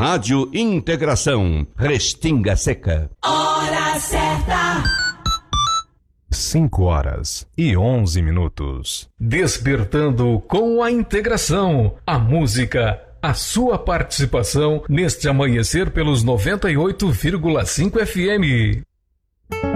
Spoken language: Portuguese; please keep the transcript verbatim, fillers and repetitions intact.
Rádio Integração, Restinga Seca. Hora certa. cinco horas e onze minutos. Despertando com a integração, a música, a sua participação neste amanhecer pelos noventa e oito vírgula cinco F M.